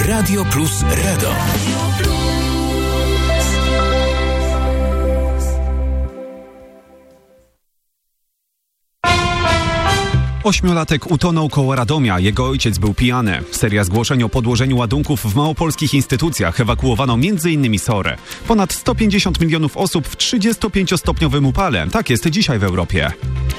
Radio Plus Radom. 8-latek utonął koło Radomia. Jego ojciec był pijany. Seria zgłoszeń o podłożeniu ładunków w małopolskich instytucjach ewakuowano m.in. SORę. Ponad 150 milionów osób w 35-stopniowym upale. Tak jest dzisiaj w Europie.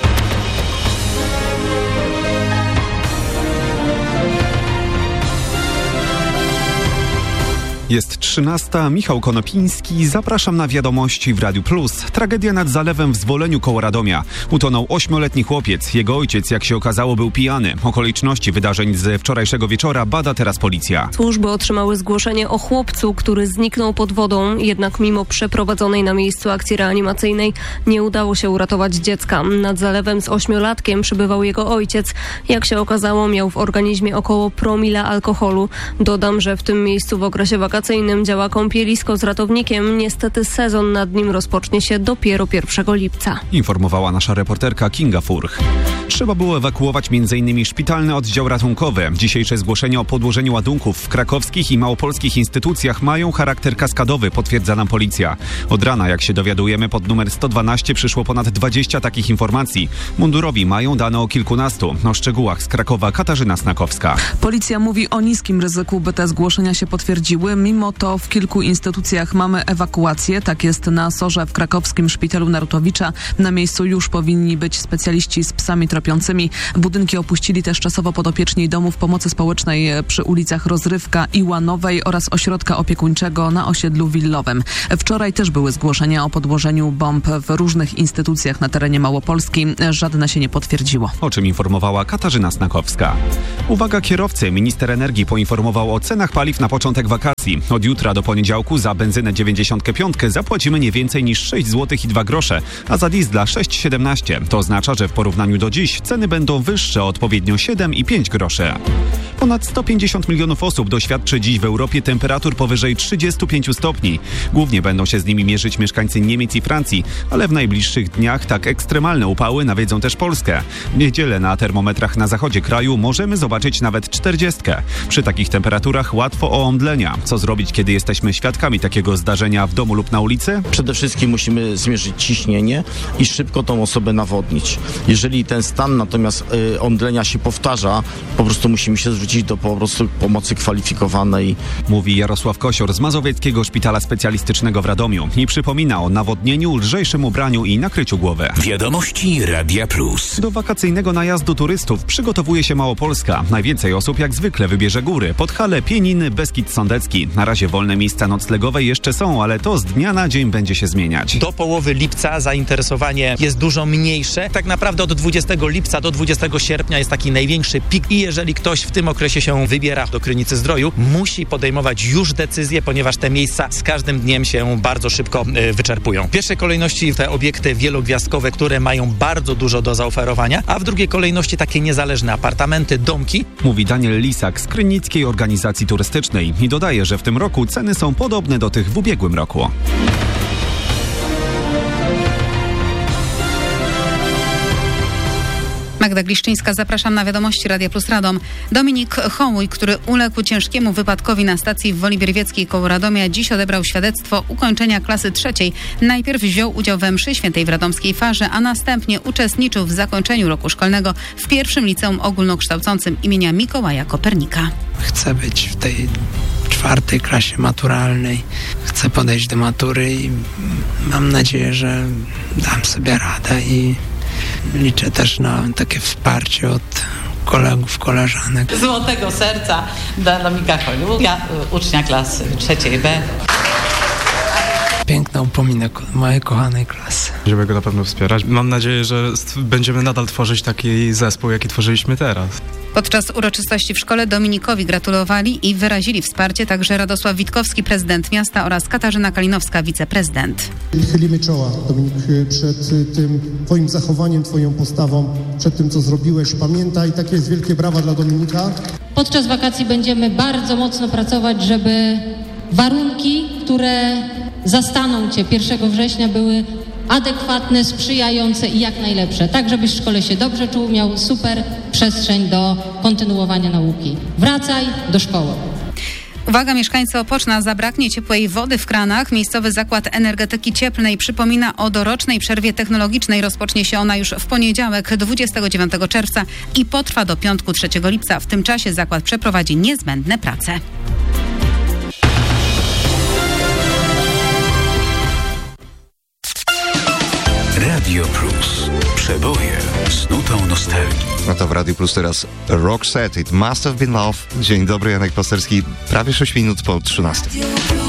Jest 13. Michał Konopiński. Zapraszam na wiadomości w Radiu Plus. Tragedia nad zalewem w Zwoleniu koło Radomia. Utonął 8-letni chłopiec. Jego ojciec, jak się okazało, był pijany. Okoliczności wydarzeń z wczorajszego wieczora bada teraz policja. Służby otrzymały zgłoszenie o chłopcu, który zniknął pod wodą. Jednak mimo przeprowadzonej na miejscu akcji reanimacyjnej nie udało się uratować dziecka. Nad zalewem z 8-latkiem przybywał jego ojciec. Jak się okazało, miał w organizmie około promila alkoholu. Dodam, że w tym miejscu w okresie wakacyjnym działa kąpielisko z ratownikiem. Niestety sezon nad nim rozpocznie się dopiero 1 lipca. Informowała nasza reporterka Kinga Furch. Trzeba było ewakuować m.in. szpitalny oddział ratunkowy. Dzisiejsze zgłoszenia o podłożeniu ładunków w krakowskich i małopolskich instytucjach mają charakter kaskadowy, potwierdza nam policja. Od rana, jak się dowiadujemy, pod numer 112 przyszło ponad 20 takich informacji. Mundurowi mają dane o kilkunastu. O szczegółach z Krakowa Katarzyna Snakowska. Policja mówi o niskim ryzyku, by te zgłoszenia się potwierdziły. Mimo to w kilku instytucjach mamy ewakuację. Tak jest na SOR-ze w krakowskim szpitalu Narutowicza. Na miejscu już powinni być specjaliści z psami tropiącymi. Budynki opuścili też czasowo podopieczni domów pomocy społecznej przy ulicach Rozrywka i Łanowej oraz ośrodka opiekuńczego na osiedlu Willowym. Wczoraj też były zgłoszenia o podłożeniu bomb w różnych instytucjach na terenie Małopolski. Żadne się nie potwierdziło. O czym informowała Katarzyna Snakowska. Uwaga kierowcy, minister energii poinformował o cenach paliw na początek wakacji. Od jutra do poniedziałku za benzynę 95 zapłacimy nie więcej niż 6 zł i 2 grosze, a za diesla 6,17. To oznacza, że w porównaniu do dziś ceny będą wyższe o odpowiednio 7 i 5 groszy. Ponad 150 milionów osób doświadczy dziś w Europie temperatur powyżej 35 stopni. Głównie będą się z nimi mierzyć mieszkańcy Niemiec i Francji, ale w najbliższych dniach tak ekstremalne upały nawiedzą też Polskę. W niedzielę na termometrach na zachodzie kraju możemy zobaczyć nawet 40. Przy takich temperaturach łatwo o omdlenia. Co zrobić, kiedy jesteśmy świadkami takiego zdarzenia w domu lub na ulicy? Przede wszystkim musimy zmierzyć ciśnienie i szybko tą osobę nawodnić. Jeżeli ten stan natomiast omdlenia się powtarza, po prostu musimy się zwrócić do pomocy kwalifikowanej. Mówi Jarosław Kosior z Mazowieckiego Szpitala Specjalistycznego w Radomiu i przypomina o nawodnieniu, lżejszym ubraniu i nakryciu głowy. Wiadomości Radia Plus. Do wakacyjnego najazdu turystów przygotowuje się Małopolska. Najwięcej osób jak zwykle wybierze góry. Podhale, Pieniny, Beskid Sądecki. Na razie wolne miejsca noclegowe jeszcze są, ale to z dnia na dzień będzie się zmieniać. Do połowy lipca zainteresowanie jest dużo mniejsze. Tak naprawdę od 20 lipca do 20 sierpnia jest taki największy pik i jeżeli ktoś w tym okresie się wybiera do Krynicy Zdroju, musi podejmować już decyzję, ponieważ te miejsca z każdym dniem się bardzo szybko wyczerpują. W pierwszej kolejności te obiekty wielogwiazdkowe, które mają bardzo dużo do zaoferowania, a w drugiej kolejności takie niezależne apartamenty, domki. Mówi Daniel Lisak z Krynickiej Organizacji Turystycznej i dodaje, że w tym roku ceny są podobne do tych w ubiegłym roku. Magda Gliszczyńska, zapraszam na wiadomości Radia Plus Radom. Dominik Hołuj, który uległ ciężkiemu wypadkowi na stacji w Woli Bierwieckiej koło Radomia, dziś odebrał świadectwo ukończenia klasy 3. Najpierw wziął udział we mszy świętej w radomskiej Farze, a następnie uczestniczył w zakończeniu roku szkolnego w pierwszym liceum ogólnokształcącym imienia Mikołaja Kopernika. Chcę być w tej 4. klasie maturalnej. Chcę podejść do matury i mam nadzieję, że dam sobie radę i liczę też na takie wsparcie od kolegów, koleżanek. Złotego serca dla Domika Hołuja, ucznia klasy 3B. Piękny upominek od mojej kochanej klasy. Żeby go na pewno wspierać. Mam nadzieję, że będziemy nadal tworzyć taki zespół, jaki tworzyliśmy teraz. Podczas uroczystości w szkole Dominikowi gratulowali i wyrazili wsparcie także Radosław Witkowski, prezydent miasta, oraz Katarzyna Kalinowska, wiceprezydent. Chylimy czoła, Dominik, przed tym twoim zachowaniem, twoją postawą, przed tym, co zrobiłeś. Pamiętaj, takie jest wielkie brawa dla Dominika. Podczas wakacji będziemy bardzo mocno pracować, żeby warunki, które zastaną cię 1 września, były adekwatne, sprzyjające i jak najlepsze. Tak, żebyś w szkole się dobrze czuł, miał super przestrzeń do kontynuowania nauki. Wracaj do szkoły. Uwaga, mieszkańcy Opoczna, zabraknie ciepłej wody w kranach. Miejscowy Zakład Energetyki Cieplnej przypomina o dorocznej przerwie technologicznej. Rozpocznie się ona już w poniedziałek 29 czerwca i potrwa do piątku 3 lipca. W tym czasie zakład przeprowadzi niezbędne prace. Radio Plus. Przeboje z nutą nostalgii. No to w Radio Plus teraz Roxette, It Must Have Been Love. Dzień dobry, Janek Pasterski, prawie 6 minut po 13.